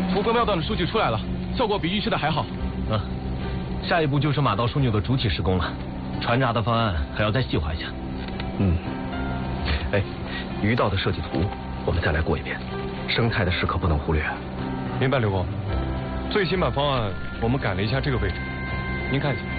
图格庙段的数据出来了，效果比预期的还好。 下一步就是马道枢纽的主体施工了，船闸的方案还要再细化一下。鱼道的设计图我们再来过一遍，生态的时刻不能忽略。 明白，刘工。最新版方案我们改了一下这个位置，您看一下。